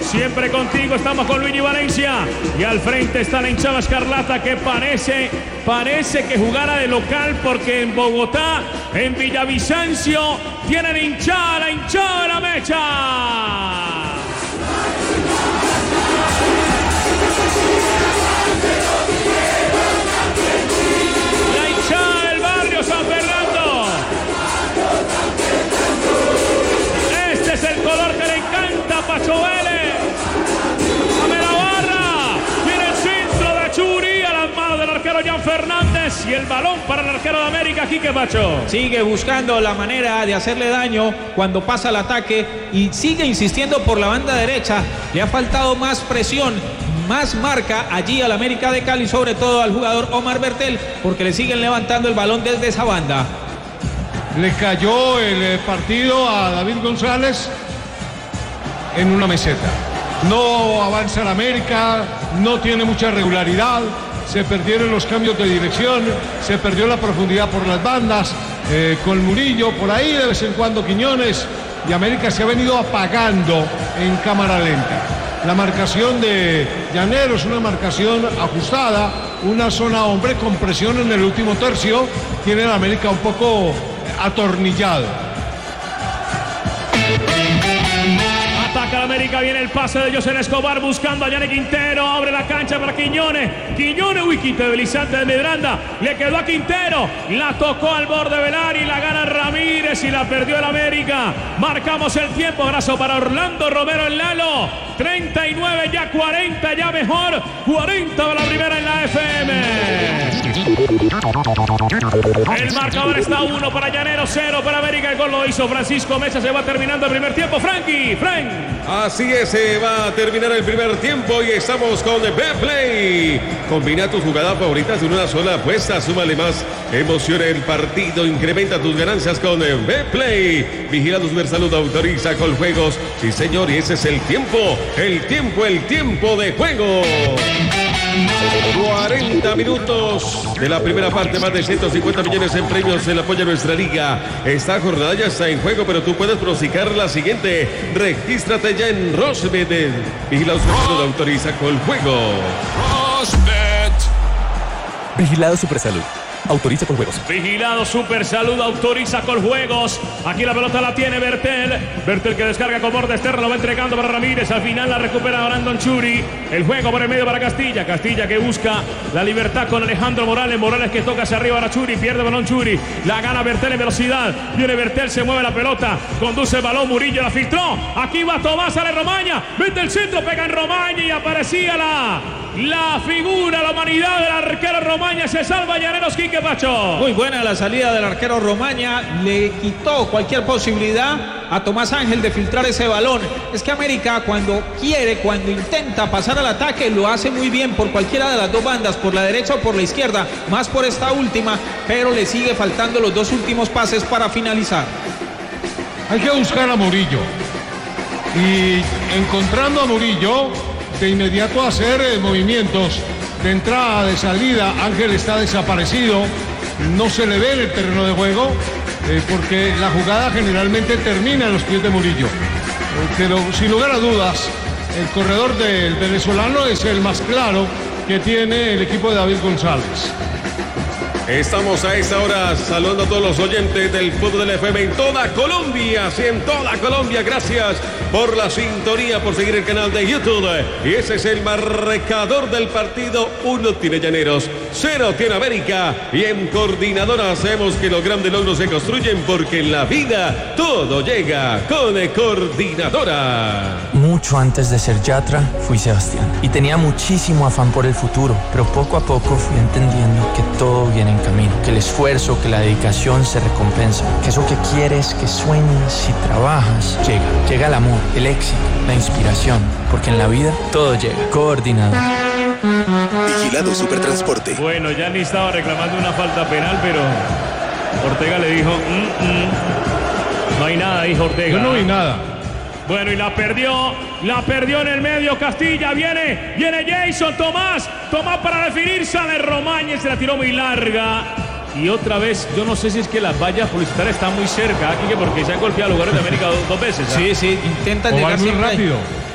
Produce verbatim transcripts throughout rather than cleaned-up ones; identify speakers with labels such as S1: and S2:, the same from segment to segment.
S1: siempre contigo. Estamos con Luigi Valencia y al frente está la hinchada escarlata que parece, parece que jugara de local, porque en Bogotá, en Villavicencio, tienen hinchada, la hinchada de la mecha. La hinchada del barrio San Fernando. Este es el color que le encanta a Pacho Vélez. Dame la barra. Viene el centro de Churi a las manos del arquero Jan Fernández y el balón para el arquero de América, Quique Pacho.
S2: Sigue buscando la manera de hacerle daño cuando pasa el ataque y sigue insistiendo por la banda derecha. Le ha faltado más presión, más marca allí al América de Cali, sobre todo al jugador Omar Bertel, porque le siguen levantando el balón desde esa banda.
S3: Le cayó el partido a David González en una meseta. No avanza el América, no tiene mucha regularidad, se perdieron los cambios de dirección, se perdió la profundidad por las bandas, eh, con Murillo por ahí, de vez en cuando Quiñones, y América se ha venido apagando en cámara lenta. La marcación de Llanero es una marcación ajustada, una zona hombre con presión en el último tercio, tiene el América un poco atornillado.
S1: Ataca la América, viene el pase de José Escobar buscando a Yane Quintero, abre la cancha para Quiñones, Quiñones, uy, quita deslizante de Medranda, le quedó a Quintero, la tocó al borde Velari, la gana Ramírez y la perdió el América. Marcamos el tiempo, abrazo para Orlando Romero en Lalo, treinta y nueve, ya cuarenta, ya mejor, cuarenta va la primera en la F M. El marcador está uno para Llanero, cero para América. El gol lo hizo Francisco Mesa. Se va terminando el primer tiempo. Frankie, Frank.
S4: Así es, se va a terminar el primer tiempo y estamos con Betplay. Combina tus jugadas favoritas en una sola apuesta. Súmale más emoción el partido. Incrementa tus ganancias con Betplay. Vigila tu Supersalud, autoriza con juegos. Sí, señor, y ese es el tiempo. El tiempo, el tiempo de juego. cuarenta minutos de la primera parte, más de ciento cincuenta millones en premios en apoyo a nuestra liga. Esta jornada ya está en juego, pero tú puedes pronosticar la siguiente. Regístrate ya en Rosbet. Vigilado Supersalud, autoriza con juego.
S5: Rosbet. Vigilado Supersalud, autoriza con juegos.
S1: Vigilado Supersalud, autoriza con juegos. Aquí la pelota la tiene Bertel. Bertel que descarga con borde externo, lo va entregando para Ramírez. Al final la recupera Brandon Churi. El juego por el medio para Castilla. Castilla que busca la libertad con Alejandro Morales. Morales que toca hacia arriba para Churi. Pierde balón Churi. La gana Bertel en velocidad. Viene Bertel, se mueve la pelota. Conduce el balón, Murillo la filtró. Aquí va Tomás, sale Romaña. Mete el centro, pega en Romaña y aparecía la... La figura, la humanidad del arquero Romaña. Se salva Llaneros, Quique Pacho.
S2: Muy buena la salida del arquero Romaña. Le quitó cualquier posibilidad a Tomás Ángel de filtrar ese balón. Es que América, cuando quiere, cuando intenta pasar al ataque, lo hace muy bien por cualquiera de las dos bandas, por la derecha o por la izquierda, más por esta última, pero le sigue faltando los dos últimos pases para finalizar.
S3: Hay que buscar a Murillo. Y encontrando a Murillo, de inmediato hacer eh, movimientos de entrada, de salida. Ángel está desaparecido, no se le ve en el terreno de juego, eh, porque la jugada generalmente termina en los pies de Murillo. Eh, pero sin lugar a dudas, el corredor del venezolano es el más claro que tiene el equipo de David González.
S4: Estamos a esta hora saludando a todos los oyentes del fútbol del F M en toda Colombia, sí, en toda Colombia. Gracias por la sintonía, por seguir el canal de YouTube. Y ese es el marcador del partido. Uno tiene Llaneros, cero tiene América. Y en Coordinadora sabemos que los grandes logros se construyen, porque en la vida todo llega con Coordinadora.
S6: Mucho antes de ser Yatra, fui Sebastián. Y tenía muchísimo afán por el futuro. Pero poco a poco fui entendiendo que todo viene en camino, que el esfuerzo, que la dedicación se recompensa, que eso que quieres, que sueñas y trabajas, llega. Llega el amor, el éxito, la inspiración, porque en la vida todo llega. Coordinador.
S5: Vigilado Supertransporte.
S1: Bueno, ya ni estaba reclamando una falta penal, pero Ortega le dijo, mm, mm. no hay nada, dijo Ortega.
S3: Yo no vi nada.
S1: Bueno, y la perdió, la perdió en el medio Castilla, viene, viene Jason, Tomás, Tomás para definir, sale Romaña, se la tiró muy larga. Y otra vez, yo no sé si es que las vallas publicitarias están muy cerca aquí, porque se han golpeado lugares de América dos, dos veces. ¿eh?
S2: Sí, sí, intentan
S3: o
S2: llegar
S3: muy
S2: siempre
S3: rápido.
S2: Ahí.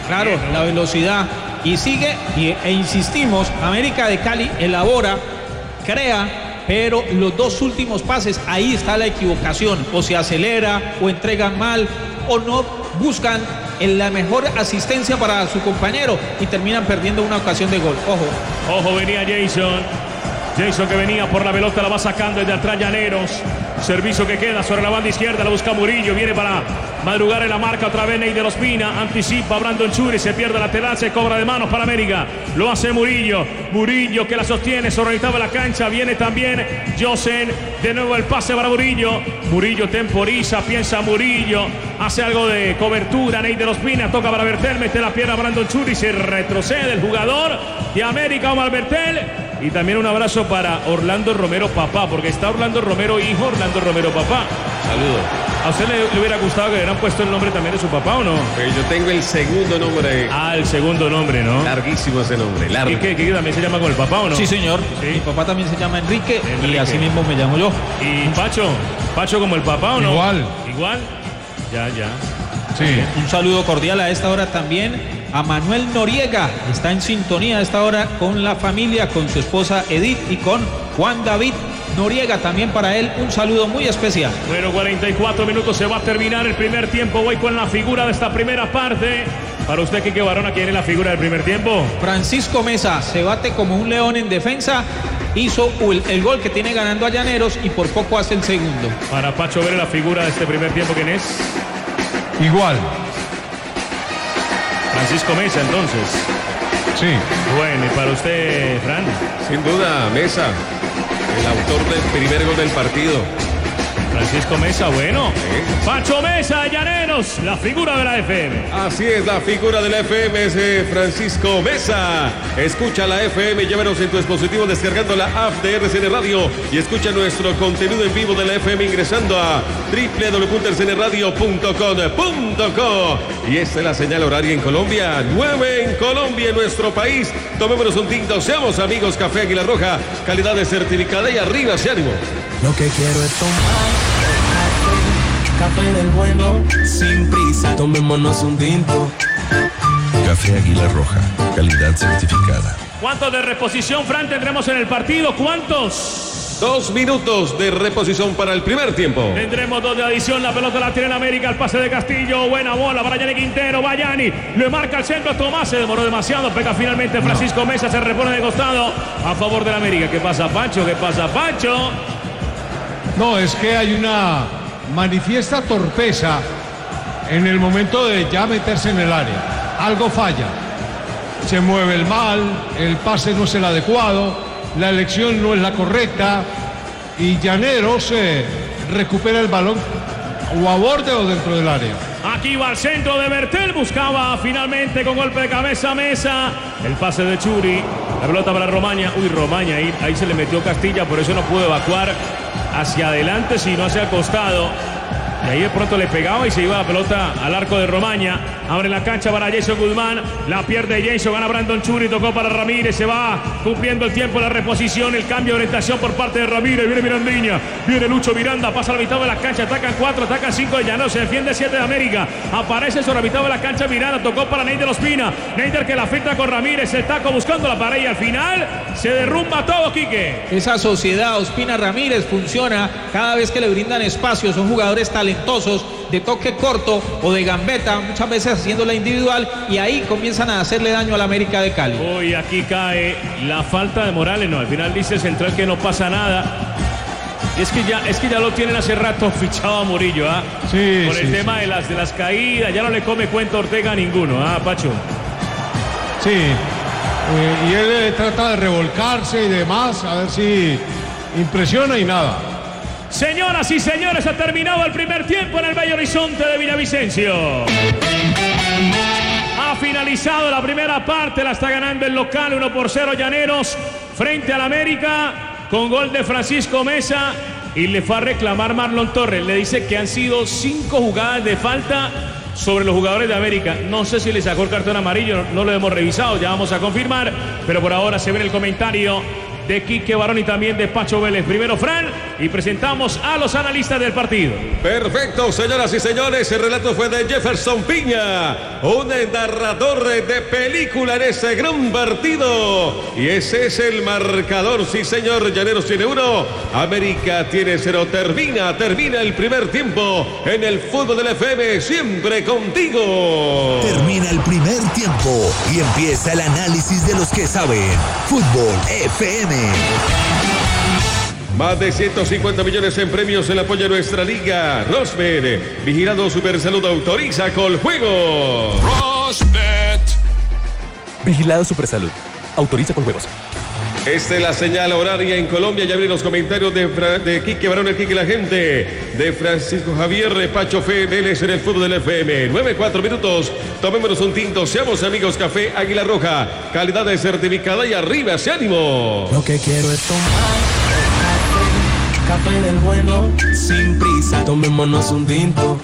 S2: Claro, la velocidad. Y sigue, y, e insistimos, América de Cali elabora, crea, pero los dos últimos pases, ahí está la equivocación. O se acelera, o entregan mal, o no buscan en la mejor asistencia para su compañero y terminan perdiendo una ocasión de gol. Ojo.
S1: Ojo, venía Jason. Jason que venía por la pelota, la va sacando desde atrás Llaneros. Servicio que queda sobre la banda izquierda, la busca Murillo, viene para madrugar en la marca otra vez Neider Ospina, anticipa Brandon Churi, se pierde lateral, se cobra de manos para América, lo hace Murillo, Murillo que la sostiene sobre la mitad de la cancha, viene también Josen, de nuevo el pase para Murillo, Murillo temporiza, piensa Murillo, hace algo de cobertura, Neider Ospina, toca para Bertel, mete la pierna a Brandon Churi, se retrocede el jugador de América, Omar Bertel. Y también un abrazo para Orlando Romero Papá, porque está Orlando Romero hijo, Orlando Romero Papá.
S4: Saludos.
S1: ¿A usted le, le hubiera gustado que le hubieran puesto el nombre también de su papá o no?
S4: Eh, yo tengo el segundo nombre.
S1: Ah, el segundo nombre, ¿no?
S4: Larguísimo ese nombre, largo.
S1: ¿Y qué, qué también se llama con el papá o no?
S2: Sí, señor.
S1: ¿Sí?
S2: Mi papá también se llama Enrique,
S1: Enrique.
S2: y así mismo me llamo yo.
S1: ¿Y Pacho? ¿Pacho como el papá o no?
S3: Igual.
S1: ¿Igual? Ya, ya.
S3: Sí.
S2: Un saludo cordial a esta hora también a Manuel Noriega, está en sintonía a esta hora con la familia, con su esposa Edith y con Juan David Noriega, también para él un saludo muy especial.
S1: Bueno, cuarenta y cuatro minutos, se va a terminar el primer tiempo. Voy con la figura de esta primera parte. Para usted, Quique Barona, ¿quién es la figura del primer tiempo?
S2: Francisco Mesa se bate como un león en defensa, hizo el, el gol que tiene ganando a Llaneros y por poco hace el segundo.
S1: Para Pacho ver la figura de este primer tiempo, ¿quién es?
S3: Igual.
S1: Francisco Mesa, entonces.
S3: Sí.
S1: Bueno, y para usted, Fran.
S4: Sin duda, Mesa, el autor del primer gol del partido.
S1: Francisco Mesa, bueno.
S4: Sí.
S1: Pacho Mesa, Llaneros, la figura de la F M.
S4: Así es, la figura de la F M es eh, Francisco Mesa. Escucha la F M, llévanos en tu dispositivo descargando la app de R C N Radio y escucha nuestro contenido en vivo de la F M ingresando a doble u doble u doble u punto r c n radio punto com punto co. Y esta es la señal horaria en Colombia, nueve en Colombia, en nuestro país. Tomémonos un tinto, seamos amigos, Café Águila Roja, calidad de certificada y arriba, ese ánimo.
S7: Lo que quiero es tomar café del bueno, sin prisa, tomémonos un tinto.
S8: Café Águila Roja, calidad certificada.
S1: ¿Cuántos de reposición, Fran, tendremos en el partido? ¿Cuántos?
S4: Dos minutos de reposición para el primer tiempo.
S1: Tendremos dos de adición, la pelota la tiene en América, el pase de Castillo, buena bola para Yanni Quintero, va Yanni, le marca el centro, Tomás, se demoró demasiado, pega finalmente Francisco no. Mesa, se repone de costado a favor de la América. ¿Qué pasa, Pancho? ¿Qué pasa, Pancho?
S3: No, es que hay una manifiesta torpeza en el momento de ya meterse en el área. Algo falla. Se mueve el mal, el pase no es el adecuado, la elección no es la correcta y Llaneros eh, recupera el balón o a borde o dentro del área.
S1: Aquí va al centro de Bertel, buscaba finalmente con golpe de cabeza Mesa, el pase de Churi, la pelota para Romaña. Uy, Romaña, ahí, ahí se le metió Castilla, por eso no pudo evacuar hacia adelante, sino hacia el costado. Y ahí de pronto le pegaba y se iba la pelota al arco de Romaña. Abre la cancha para Jason Guzmán. La pierde Jason, gana Brandon Churi, tocó para Ramírez. Se va cumpliendo el tiempo de la reposición. El cambio de orientación por parte de Ramírez. Viene Mirandiña, viene Lucho Miranda. Pasa a la mitad de la cancha. Atacan cuatro, atacan cinco de Llaneros. Se defiende siete de América. Aparece sobre la mitad de la cancha Miranda. Tocó para Neider Ospina. Neider que la filtra con Ramírez. El taco buscando la pared y al final se derrumba todo, Quique.
S2: Esa sociedad Ospina-Ramírez funciona cada vez que le brindan espacio. Son jugadores talentosos, de toque corto o de gambeta, muchas veces haciéndola individual, y ahí comienzan a hacerle daño a la América de Cali.
S1: Uy, aquí cae la falta de Morales. No, al final dice Central que no pasa nada. Y es que ya, es que ya lo tienen hace rato fichado a Murillo, ¿ah?
S3: Sí,
S1: Por el
S3: sí,
S1: tema
S3: sí.
S1: de las, de las caídas, ya no le come cuenta Ortega a ninguno, ¿ah, Pacho?
S3: Sí, eh, y él eh, trata de revolcarse y demás, a ver si impresiona y nada.
S1: Señoras y señores, ha terminado el primer tiempo en el Bello Horizonte de Villavicencio. Ha finalizado la primera parte, la está ganando el local, uno por cero Llaneros frente al América, con gol de Francisco Mesa, y le fue a reclamar Marlon Torres. Le dice que han sido cinco jugadas de falta sobre los jugadores de América. No sé si le sacó el cartón amarillo, no, no lo hemos revisado, ya vamos a confirmar, pero por ahora se ve en el comentario de Quique Barón y también de Pacho Vélez. Primero Fran y y presentamos a los analistas del partido.
S4: Perfecto, señoras y señores, el relato fue de Jefferson Piña, un narrador de película en ese gran partido. Y ese es el marcador, sí señor. Llaneros tiene uno, América tiene cero. Termina, termina el primer tiempo en el fútbol del F M, siempre contigo.
S9: Termina el primer tiempo y empieza el análisis de los que saben. Fútbol F M.
S4: Más de ciento cincuenta millones en premios en apoyo a nuestra liga. Rosbet, vigilado Supersalud, autoriza Coljuegos.
S5: Rosbet. Vigilado Supersalud, autoriza Coljuegos.
S4: Esta es la señal horaria en Colombia. Ya abrí los comentarios de, Fra de Quique Barón, el Quique la gente, de Francisco Javier Pacho Fe Vélez en el fútbol del F M. nueve, cuatro minutos. Tomémonos un tinto. Seamos amigos. Café Águila Roja. Calidad de certificada y arriba ese ánimo.
S7: Lo que quiero es tomar café, café del bueno, sin prisa. Tomémonos un tinto.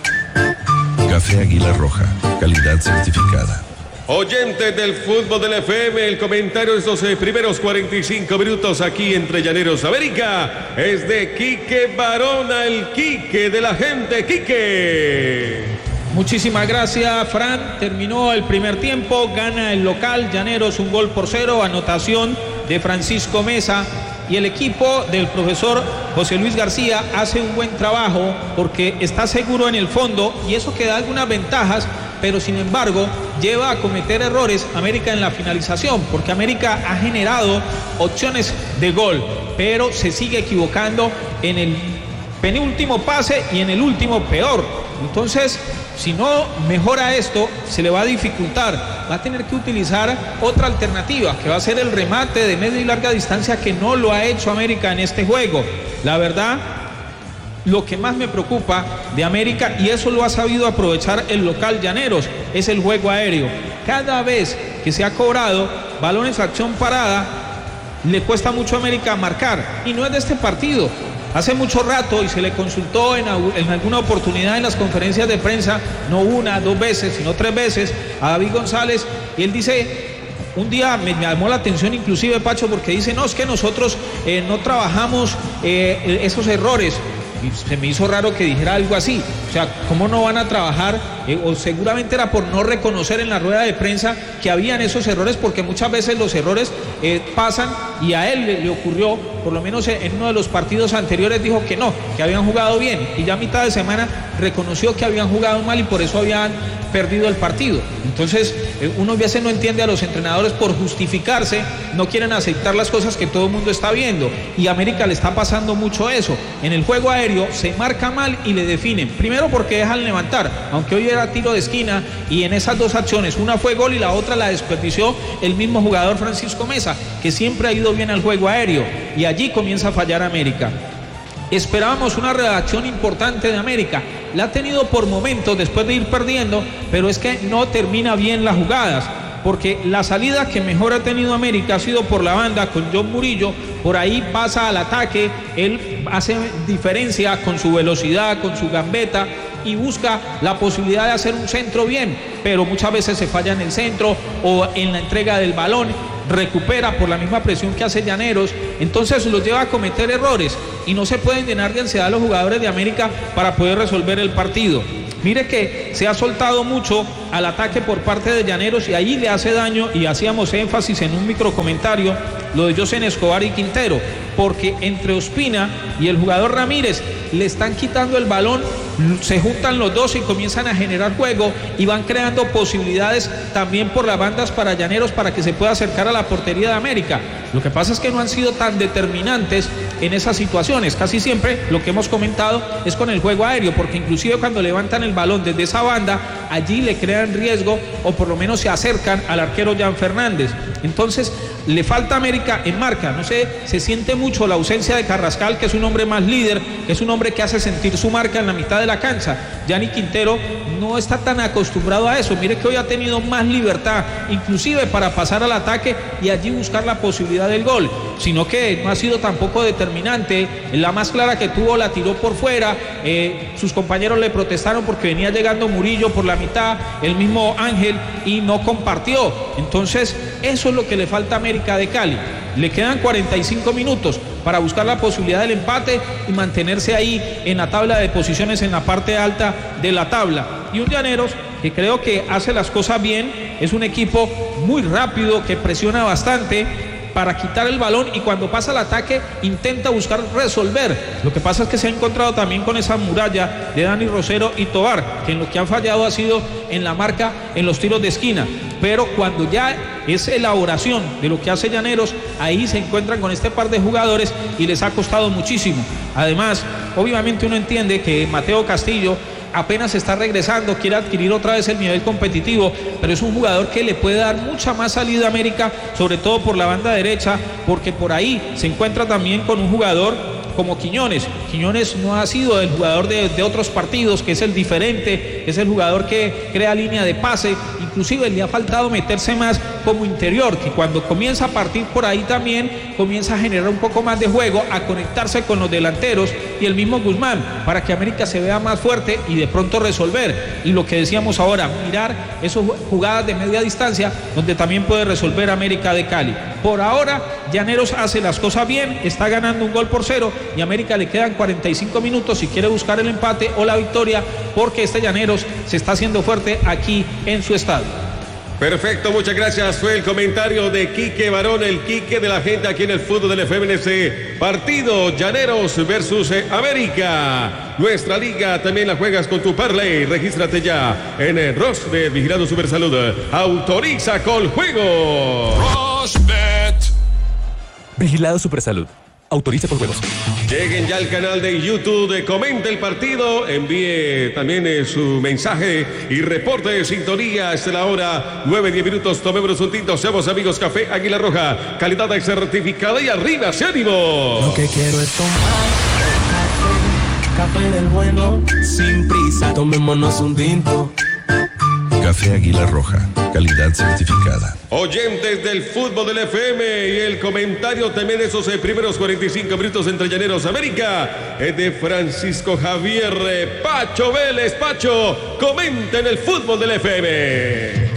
S8: Café Águila Roja. Calidad certificada.
S4: Oyentes del fútbol del F M, el comentario de estos eh, primeros cuarenta y cinco minutos aquí entre Llaneros América es de Quique Barona, el Quique de la gente. Quique.
S2: Muchísimas gracias, Fran. Terminó el primer tiempo, gana el local Llaneros un gol por cero, anotación de Francisco Mesa. Y el equipo del profesor José Luis García hace un buen trabajo porque está seguro en el fondo y eso que da algunas ventajas, pero sin embargo lleva a cometer errores América en la finalización, porque América ha generado opciones de gol, pero se sigue equivocando en el penúltimo pase y en el último peor. Entonces, si no mejora esto, se le va a dificultar. Va a tener que utilizar otra alternativa, que va a ser el remate de media y larga distancia, que no lo ha hecho América en este juego. La verdad, lo que más me preocupa de América, y eso lo ha sabido aprovechar el local Llaneros, es el juego aéreo. Cada vez que se ha cobrado balones a acción parada, le cuesta mucho a América marcar, y no es de este partido. Hace mucho rato, y se le consultó en, en alguna oportunidad en las conferencias de prensa, no una, dos veces, sino tres veces, a David González, y él dice, un día me, me llamó la atención inclusive, Pacho, porque dice, no, es que nosotros eh, no trabajamos eh, esos errores. Y se me hizo raro que dijera algo así. O sea, ¿cómo no van a trabajar? Eh, o seguramente era por no reconocer en la rueda de prensa que habían esos errores, porque muchas veces los errores eh, pasan, y a él le, le ocurrió, por lo menos en uno de los partidos anteriores dijo que no, que habían jugado bien, y ya a mitad de semana reconoció que habían jugado mal y por eso habían perdido el partido. Entonces, eh, uno a veces no entiende a los entrenadores, por justificarse, no quieren aceptar las cosas que todo el mundo está viendo, y a América le está pasando mucho eso. En el juego aéreo se marca mal y le definen, primero porque dejan levantar, aunque hoy era tiro de esquina, y en esas dos acciones, una fue gol y la otra la desperdició el mismo jugador Francisco Mesa, que siempre ha ido bien al juego aéreo, y allí comienza a fallar América. Esperábamos una reacción importante de América, la ha tenido por momentos después de ir perdiendo, pero es que no termina bien las jugadas, porque la salida que mejor ha tenido América ha sido por la banda con John Murillo. Por ahí pasa al ataque, él hace diferencia con su velocidad, con su gambeta, y busca la posibilidad de hacer un centro bien, pero muchas veces se falla en el centro o en la entrega del balón, recupera por la misma presión que hace Llaneros, entonces los lleva a cometer errores, y no se pueden llenar de ansiedad los jugadores de América para poder resolver el partido. Mire que se ha soltado mucho al ataque por parte de Llaneros, y ahí le hace daño, y hacíamos énfasis en un microcomentario lo de José Escobar y Quintero, porque entre Ospina y el jugador Ramírez le están quitando el balón, se juntan los dos y comienzan a generar juego, y van creando posibilidades también por las bandas para Llaneros, para que se pueda acercar a la portería de América. Lo que pasa es que no han sido tan determinantes en esas situaciones. Casi siempre lo que hemos comentado es con el juego aéreo, porque inclusive cuando levantan el balón desde esa banda, allí le crean riesgo, o por lo menos se acercan al arquero Jan Fernández. Entonces le falta a América en marca. No sé, se siente mucho la ausencia de Carrascal, que es un hombre más líder, que es un hombre que hace sentir su marca en la mitad de la cancha. Gianni Quintero no está tan acostumbrado a eso. Mire que hoy ha tenido más libertad, inclusive para pasar al ataque y allí buscar la posibilidad del gol, sino que no ha sido tampoco determinante. La más clara que tuvo la tiró por fuera, eh, sus compañeros le protestaron porque venía llegando Murillo por la mitad, el mismo Ángel, y no compartió. Entonces eso es lo que le falta a América de Cali. Le quedan cuarenta y cinco minutos, para buscar la posibilidad del empate y mantenerse ahí en la tabla de posiciones, en la parte alta de la tabla. Y un Llaneros que creo que hace las cosas bien, es un equipo muy rápido, que presiona bastante para quitar el balón y cuando pasa el ataque intenta buscar resolver. Lo que pasa es que se ha encontrado también con esa muralla de Dani Rosero y Tobar, que en lo que han fallado ha sido en la marca, en los tiros de esquina. Pero cuando ya es elaboración de lo que hace Llaneros, ahí se encuentran con este par de jugadores y les ha costado muchísimo. Además, obviamente uno entiende que Mateo Castillo apenas está regresando, quiere adquirir otra vez el nivel competitivo, pero es un jugador que le puede dar mucha más salida a América, sobre todo por la banda derecha, porque por ahí se encuentra también con un jugador como Quiñones. Quiñones no ha sido el jugador de, de otros partidos, que es el diferente, que es el jugador que crea línea de pase, inclusive le ha faltado meterse más como interior, que cuando comienza a partir por ahí también comienza a generar un poco más de juego, a conectarse con los delanteros y el mismo Guzmán, para que América se vea más fuerte y de pronto resolver. Y lo que decíamos ahora, mirar esas jugadas de media distancia donde también puede resolver América de Cali. Por ahora Llaneros hace las cosas bien, está ganando un gol por cero y a América le quedan cuarenta y cinco minutos si quiere buscar el empate o la victoria, porque este Llaneros se está haciendo fuerte aquí en su estadio.
S4: Perfecto, muchas gracias. Fue el comentario de Quique Barón, el Quique de la gente aquí en el fútbol del F M en ese partido Llaneros versus América. Nuestra liga también la juegas con tu parlay. Regístrate ya en el Rosbet, Vigilando Supersalud. Autoriza con juego.
S5: Rosbet. Vigilado Supersalud. Autoriza con juegos.
S4: Lleguen ya al canal de YouTube, comenta el partido, envíe también eh, su mensaje y reporte de sintonía. Hasta la hora, nueve, diez minutos, tomémonos un tinto, seamos amigos, Café Águila Roja, calidad certificada y arriba, ¡se ánimo!
S7: Lo que quiero es tomar café, café del bueno, sin prisa, tomémonos un tinto.
S8: Café Águila Roja, calidad certificada.
S4: Oyentes del fútbol del F M y el comentario también de esos eh, primeros cuarenta y cinco minutos entre Llaneros América es de Francisco Javier eh, Pacho Vélez. Pacho, comenta en el fútbol del F M.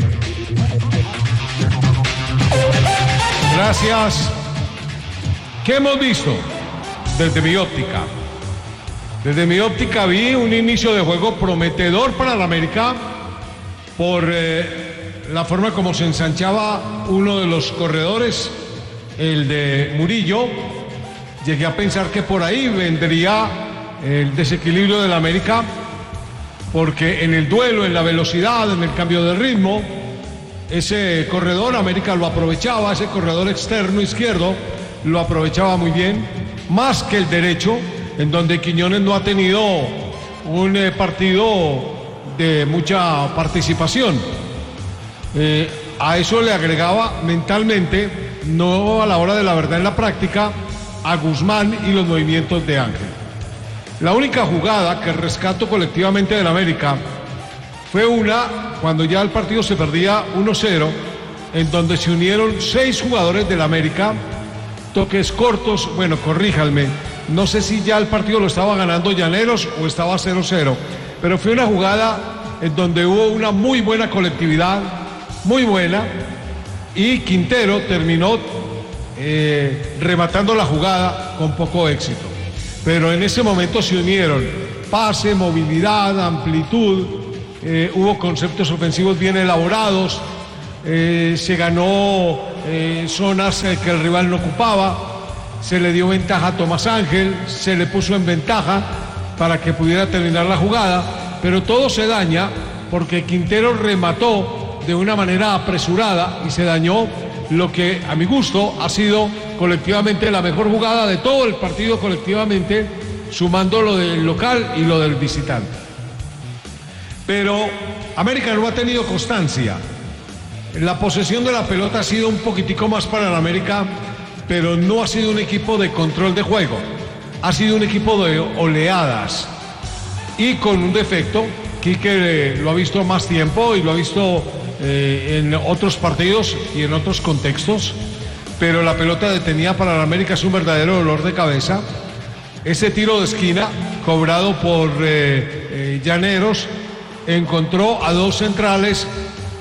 S3: Gracias. ¿Qué hemos visto? Desde mi óptica. Desde mi óptica vi un inicio de juego prometedor para la América por eh, la forma como se ensanchaba uno de los corredores, el de Murillo. Llegué a pensar que por ahí vendría el desequilibrio de la América, porque en el duelo, en la velocidad, en el cambio de ritmo, ese corredor América lo aprovechaba, ese corredor externo izquierdo lo aprovechaba muy bien, más que el derecho, en donde Quiñones no ha tenido un eh, partido de mucha participación. Eh, a eso le agregaba mentalmente, no a la hora de la verdad en la práctica, a Guzmán y los movimientos de Ángel. La única jugada que rescato colectivamente del América fue una cuando ya el partido se perdía uno cero, en donde se unieron seis jugadores del América, toques cortos, bueno, corríjanme, no sé si ya el partido lo estaba ganando Llaneros o estaba cero cero, pero fue una jugada en donde hubo una muy buena colectividad, muy buena, y Quintero terminó eh, rematando la jugada con poco éxito. Pero en ese momento se unieron pase, movilidad, amplitud, eh, hubo conceptos ofensivos bien elaborados, eh, se ganó eh, zonas eh, que el rival no ocupaba, se le dio ventaja a Tomás Ángel, se le puso en ventaja para que pudiera terminar la jugada, pero todo se daña porque Quintero remató de una manera apresurada y se dañó lo que a mi gusto ha sido colectivamente la mejor jugada de todo el partido colectivamente, sumando lo del local y lo del visitante. Pero América no ha tenido constancia. La posesión de la pelota ha sido un poquitico más para el América, pero no ha sido un equipo de control de juego. Ha sido un equipo de oleadas y con un defecto. Quique lo ha visto más tiempo y lo ha visto eh, en otros partidos y en otros contextos, pero la pelota detenida para la América es un verdadero dolor de cabeza. Ese tiro de esquina cobrado por eh, eh, Llaneros encontró a dos centrales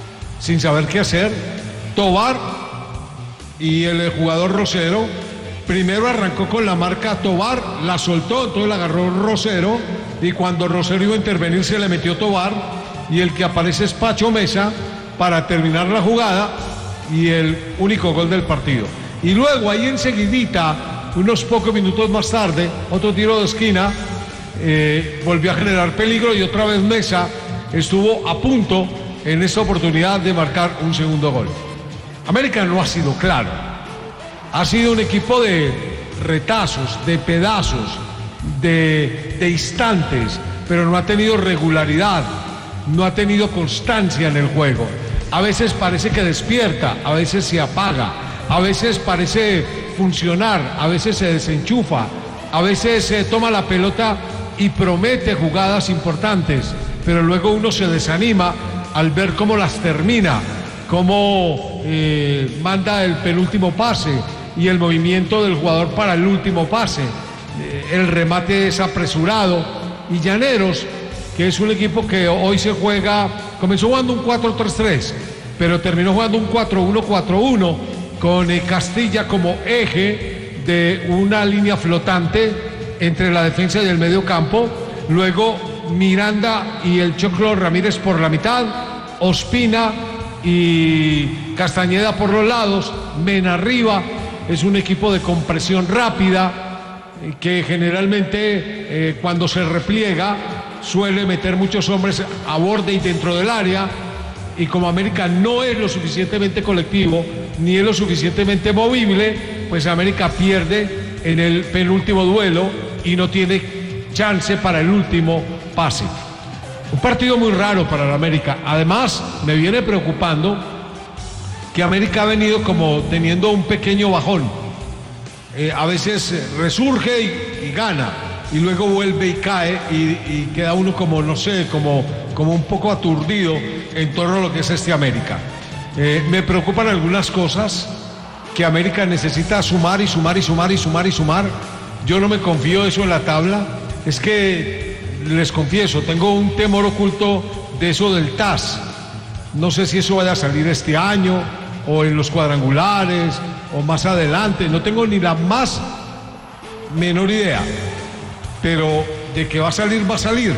S3: sin saber qué hacer, Tobar y el jugador Rosero, primero arrancó con la marca Tobar, la soltó, entonces la agarró Rosero, y cuando Rosero iba a intervenir se le metió Tobar, y el que aparece es Pacho Mesa para terminar la jugada y el único gol del partido. Y luego ahí enseguidita, unos pocos minutos más tarde, otro tiro de esquina, eh, volvió a generar peligro y otra vez Mesa estuvo a punto en esta oportunidad de marcar un segundo gol. América no ha sido claro, ha sido un equipo de retazos, de pedazos, de, de instantes, pero no ha tenido regularidad, no ha tenido constancia en el juego. A veces parece que despierta, a veces se apaga, a veces parece funcionar, a veces se desenchufa, a veces se toma la pelota y promete jugadas importantes, pero luego uno se desanima al ver cómo las termina, cómo eh, manda el penúltimo pase y el movimiento del jugador para el último pase. Eh, el remate es apresurado. Y Llaneros, que es un equipo que hoy se juega, comenzó jugando un cuatro tres tres, pero terminó jugando un cuatro uno cuatro uno con eh, Castilla como eje de una línea flotante entre la defensa y el medio campo. Luego Miranda y el Choclo Ramírez por la mitad, Ospina y Castañeda por los lados, Mena arriba. Es un equipo de compresión rápida que generalmente eh, cuando se repliega suele meter muchos hombres a borde y dentro del área, y como América no es lo suficientemente colectivo ni es lo suficientemente movible, pues América pierde en el penúltimo duelo y no tiene chance para el último pase. Un partido muy raro para la América. Además, me viene preocupando que América ha venido como teniendo un pequeño bajón. Eh, a veces eh, resurge y, y gana, y luego vuelve y cae, y, y queda uno como, no sé, como, como un poco aturdido en torno a lo que es este América. Eh, me preocupan algunas cosas, que América necesita sumar y sumar y sumar y sumar y sumar. Yo no me confío eso en la tabla. Es que, les confieso, tengo un temor oculto de eso del T A S. No sé si eso vaya a salir este año, o en los cuadrangulares, o más adelante. No tengo ni la más menor idea. Pero de que va a salir, va a salir.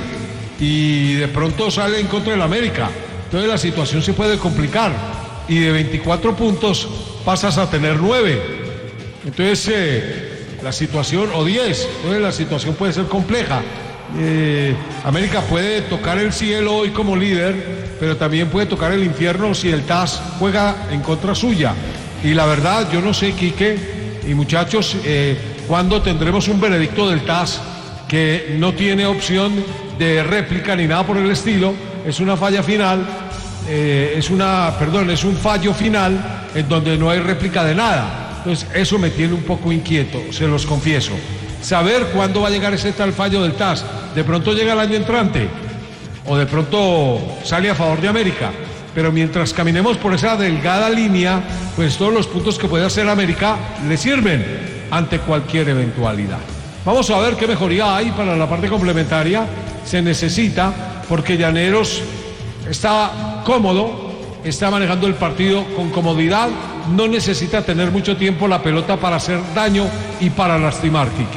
S3: Y de pronto sale en contra del América. Entonces la situación se puede complicar. Y de veinticuatro puntos pasas a tener nueve. Entonces eh, la situación, o diez, entonces la situación puede ser compleja. Eh, América puede tocar el cielo hoy como líder, pero también puede tocar el infierno si el T A S juega en contra suya. Y la verdad, yo no sé, Quique y muchachos, eh, cuándo tendremos un veredicto del T A S que no tiene opción de réplica ni nada por el estilo. Es una falla final, eh, es una, perdón, es un fallo final en donde no hay réplica de nada. Entonces eso me tiene un poco inquieto, se los confieso. Saber cuándo va a llegar ese tal fallo del T A S. De pronto llega el año entrante, o de pronto sale a favor de América. Pero mientras caminemos por esa delgada línea, pues todos los puntos que puede hacer América le sirven ante cualquier eventualidad. Vamos a ver qué mejoría hay para la parte complementaria. Se necesita, porque Llaneros está cómodo, está manejando el partido con comodidad, no necesita tener mucho tiempo la pelota para hacer daño y para lastimar, Quique.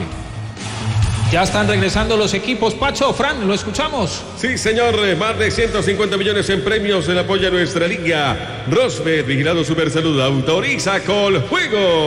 S2: Ya están regresando los equipos. Pacho, Fran, lo escuchamos.
S4: Sí, señor, más de ciento cincuenta millones en premios en apoyo a nuestra liga. Rosbet, vigilado Supersalud, autoriza Coljuegos.